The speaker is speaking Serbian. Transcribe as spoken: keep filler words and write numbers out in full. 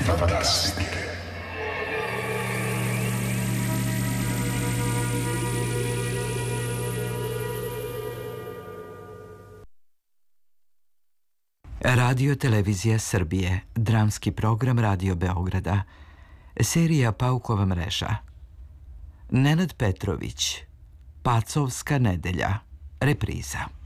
fantastiche. Radio Televizija Srbije, dramski program Radio Beograda, serija Paukova mreža. Nenad Petrović, Pacovska nedelja, repriza.